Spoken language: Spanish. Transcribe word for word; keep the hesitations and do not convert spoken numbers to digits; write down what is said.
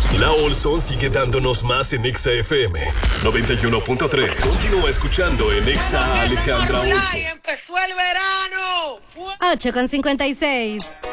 La Olson sigue dándonos más en Exa F M noventa y uno punto tres. Continúa escuchando en Exa Alejandra Olson. ¡Empezó el verano! ocho con cincuenta y seis.